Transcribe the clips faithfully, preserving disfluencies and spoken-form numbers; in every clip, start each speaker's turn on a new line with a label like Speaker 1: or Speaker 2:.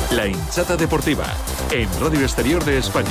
Speaker 1: La Hinchada Deportiva, en Radio Exterior de España.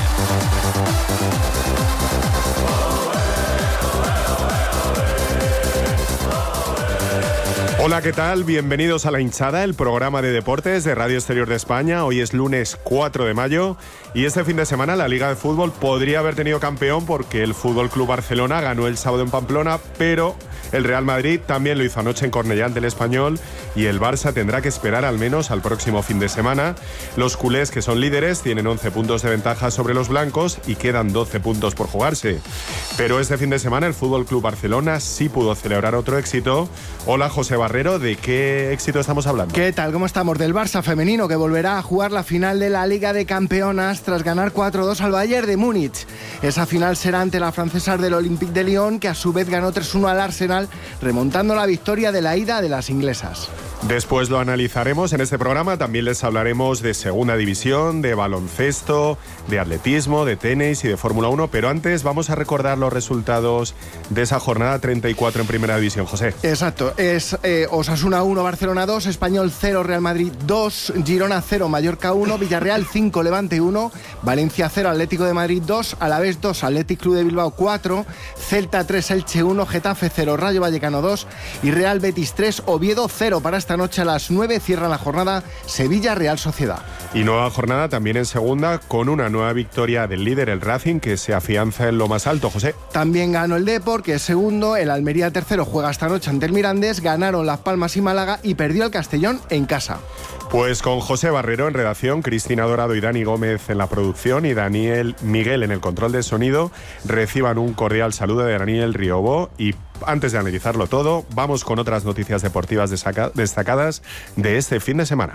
Speaker 2: Hola, ¿qué tal? Bienvenidos a La Hinchada, el programa de deportes de Radio Exterior de España. Hoy es lunes cuatro de mayo y este fin de semana la Liga de Fútbol podría haber tenido campeón porque el Fútbol Club Barcelona ganó el sábado en Pamplona, pero el Real Madrid también lo hizo anoche en Cornellà ante el Español y el Barça tendrá que esperar al menos al próximo fin de semana. Los culés, que son líderes, tienen once puntos de ventaja sobre los blancos y quedan doce puntos por jugarse. Pero este fin de semana el Fútbol Club Barcelona sí pudo celebrar otro éxito. Hola, José Barrero, ¿de qué éxito estamos hablando?
Speaker 3: ¿Qué tal? ¿Cómo estamos? Del Barça femenino, que volverá a jugar la final de la Liga de Campeonas tras ganar cuatro dos al Bayern de Múnich. Esa final será ante la francesa del Olympique de Lyon, que a su vez ganó tres uno al Arsenal, remontando la victoria de la ida de las inglesas.
Speaker 2: Después lo analizaremos en este programa. También les hablaremos de segunda división, de baloncesto, de atletismo, de tenis y de Fórmula uno. Pero antes vamos a recordar los resultados de esa jornada treinta y cuatro en primera división, José.
Speaker 3: Exacto. Es eh, Osasuna uno, Barcelona dos, Español cero, Real Madrid dos, Girona cero, Mallorca uno, Villarreal cinco, Levante uno, Valencia cero, Atlético de Madrid dos, Alavés dos, Athletic Club de Bilbao cuatro, Celta tres, Elche uno, Getafe cero, Rayo Vallecano dos y Real Betis tres, Oviedo cero. Para esta noche a las nueve cierra la jornada Sevilla Real Sociedad.
Speaker 2: Y nueva jornada también en segunda, con una nueva victoria del líder, el Racing, que se afianza en lo más alto, José.
Speaker 3: También ganó el Depor, que es segundo, el Almería tercero juega esta noche ante el Mirandés, ganaron Las Palmas y Málaga y perdió el Castellón en casa.
Speaker 2: Pues con José Barrero en redacción, Cristina Dorado y Dani Gómez en la producción y Daniel Miguel en el control de sonido, reciban un cordial saludo de Daniel Riobó. Y antes de analizarlo todo, vamos con otras noticias deportivas destacadas de este fin de semana.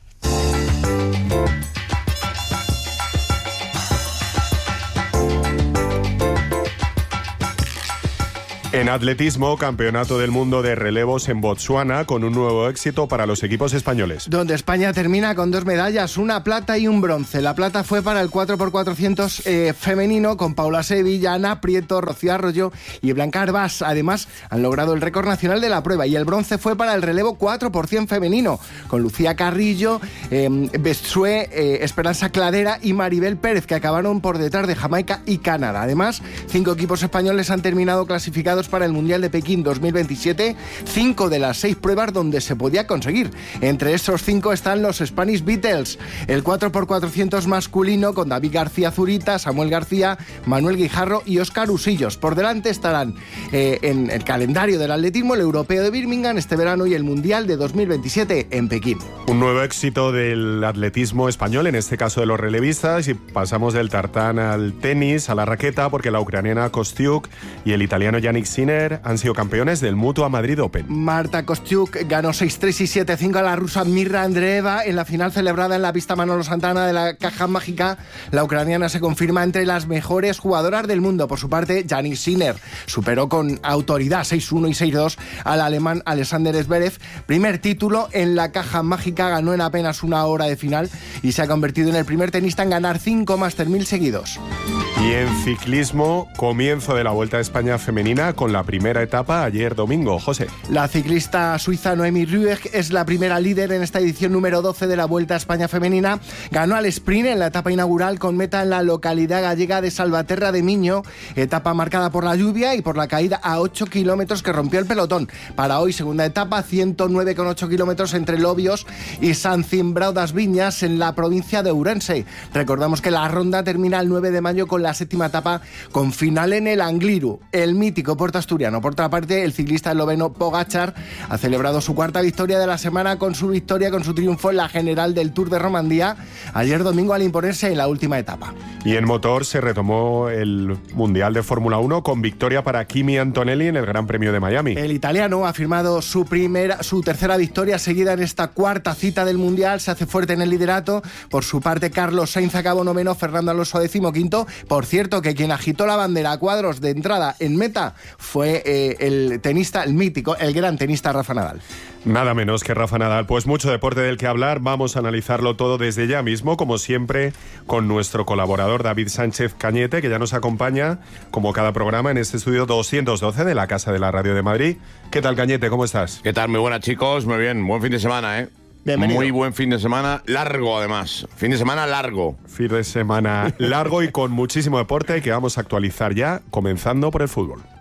Speaker 2: En atletismo, campeonato del mundo de relevos en Botsuana, con un nuevo éxito para los equipos españoles.
Speaker 3: Donde España termina con dos medallas, una plata y un bronce. La plata fue para el cuatro por cuatrocientos eh, femenino, con Paula Sevilla, Ana Prieto, Rocío Arroyo y Blanca Arbás. Además, han logrado el récord nacional de la prueba. Y el bronce fue para el relevo cuatro por cien femenino, con Lucía Carrillo, eh, Bestué, eh, Esperanza Cladera y Maribel Pérez, que acabaron por detrás de Jamaica y Canadá. Además, cinco equipos españoles han terminado clasificados para el Mundial de Pekín dos mil veintisiete, cinco de las seis pruebas donde se podía conseguir. Entre esos cinco están los Spanish Beatles, el cuatro por cuatrocientos masculino con David García Zurita, Samuel García, Manuel Guijarro y Óscar Usillos. Por delante estarán eh, en el calendario del atletismo el Europeo de Birmingham este verano y el Mundial de dos mil veintisiete en Pekín.
Speaker 2: Un nuevo éxito del atletismo español, en este caso de los relevistas, y pasamos del tartán al tenis, a la raqueta, porque la ucraniana Kostiuk y el italiano Yannick Sinner han sido campeones del Mutua Madrid Open.
Speaker 3: Marta Kostiuk ganó seis tres y siete cinco a la rusa Mirra Andreeva en la final celebrada en la pista Manolo Santana de la Caja Mágica. La ucraniana se confirma entre las mejores jugadoras del mundo. Por su parte, Yannick Sinner superó con autoridad seis uno y seis dos al alemán Alexander Zverev. Primer título en la Caja Mágica, ganó en apenas una hora de final y se ha convertido en el primer tenista en ganar cinco Master mil seguidos.
Speaker 2: Y en ciclismo, comienzo de la Vuelta a España femenina con la primera etapa ayer domingo, José.
Speaker 3: La ciclista suiza Noemi Rüegg es la primera líder en esta edición número doce de la Vuelta a España femenina. Ganó al sprint en la etapa inaugural con meta en la localidad gallega de Salvaterra de Miño, etapa marcada por la lluvia y por la caída a ocho kilómetros que rompió el pelotón. Para hoy, segunda etapa, ciento nueve coma ocho kilómetros entre Lobios y San Cimbrao das Viñas en la provincia de Ourense. Recordamos que la ronda termina el nueve de mayo con la séptima etapa con final en el Angliru, el mítico puerto asturiano. Por otra parte, el ciclista esloveno Pogačar ha celebrado su cuarta victoria de la semana con su victoria, con su triunfo en la general del Tour de Romandía ayer domingo al imponerse en la última etapa.
Speaker 2: Y en motor se retomó el Mundial de Fórmula uno con victoria para Kimi Antonelli en el Gran Premio de Miami.
Speaker 3: El italiano ha firmado su primera, su tercera victoria seguida en esta cuarta cita del Mundial. Se hace fuerte en el liderato. Por su parte, Carlos Sainz acabó noveno, Fernando Alonso decimoquinto. Por cierto, que quien agitó la bandera a cuadros de entrada en meta fue eh, el tenista, el mítico, el gran tenista Rafa Nadal.
Speaker 2: Nada menos que Rafa Nadal. Pues mucho deporte del que hablar. Vamos a analizarlo todo desde ya mismo, como siempre, con nuestro colaborador David Sánchez Cañete, que ya nos acompaña, como cada programa, en este estudio doscientos doce de la Casa de la Radio de Madrid. ¿Qué tal, Cañete? ¿Cómo estás?
Speaker 4: ¿Qué tal? Muy buenas, chicos. Muy bien. Buen fin de semana, ¿eh?
Speaker 3: Bienvenido.
Speaker 4: Muy buen fin de semana, largo además. Fin de semana largo.
Speaker 2: Fin de semana largo y con muchísimo deporte que vamos a actualizar ya, comenzando por el fútbol.